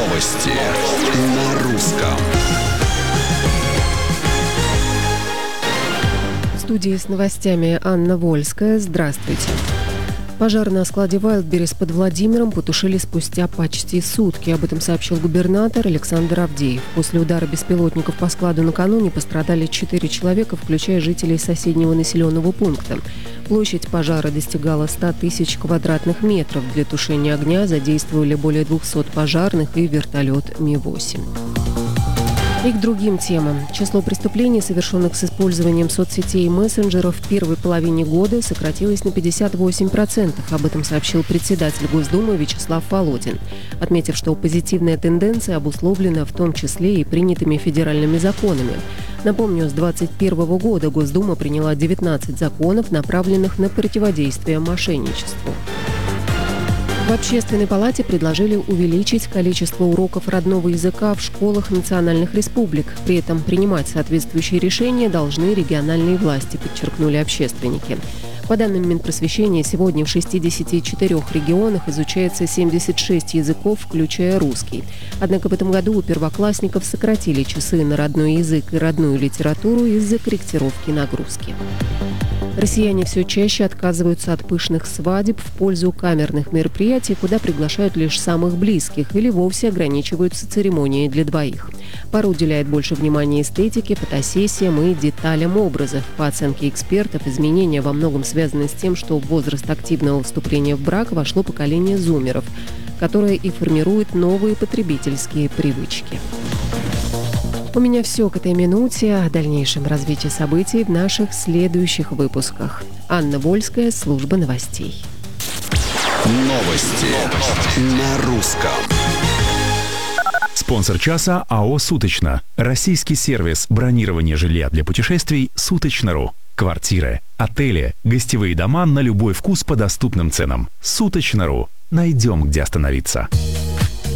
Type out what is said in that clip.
Новости на русском. В студии с новостями Анна Вольская. Здравствуйте. Пожар на складе Wildberries под Владимиром потушили спустя почти сутки. Об этом сообщил губернатор Александр Авдеев. После удара беспилотников по складу накануне пострадали 4 человека, включая жителей соседнего населенного пункта. Площадь пожара достигала 100 тысяч квадратных метров. Для тушения огня задействовали более 200 пожарных и вертолет Ми-8. И к другим темам. Число преступлений, совершенных с использованием соцсетей и мессенджеров в первой половине года сократилось на 58%. Об этом сообщил председатель Госдумы Вячеслав Володин, отметив, что позитивная тенденция обусловлена в том числе и принятыми федеральными законами. Напомню, с 2021 года Госдума приняла 19 законов, направленных на противодействие мошенничеству. В Общественной палате предложили увеличить количество уроков родного языка в школах национальных республик. При этом принимать соответствующие решения должны региональные власти, подчеркнули общественники. По данным Минпросвещения, сегодня в 64 регионах изучается 76 языков, включая русский. Однако в этом году у первоклассников сократили часы на родной язык и родную литературу из-за корректировки нагрузки. Россияне все чаще отказываются от пышных свадеб в пользу камерных мероприятий, куда приглашают лишь самых близких или вовсе ограничиваются церемонией для двоих. Пара уделяет больше внимания эстетике, фотосессиям и деталям образов. По оценке экспертов, изменения во многом связаны с тем, что в возраст активного вступления в брак вошло поколение зумеров, которое и формирует новые потребительские привычки. У меня все к этой минуте. О дальнейшем развитии событий в наших следующих выпусках. Анна Вольская, служба новостей. Новости на русском. Спонсор часа АО «Суточно». Российский сервис бронирования жилья для путешествий «Суточно.ру». Квартиры, отели, гостевые дома на любой вкус по доступным ценам. «Суточно.ру». Найдем, где остановиться.